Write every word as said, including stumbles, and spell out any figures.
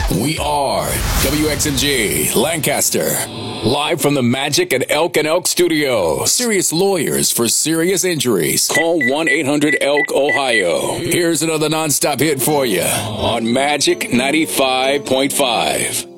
We are W X M G Lancaster, live from the Magic at Elk and Elk Studio. Serious lawyers for serious injuries. Call one eight hundred elk ohio. Here's another nonstop hit for you on Magic ninety-five point five.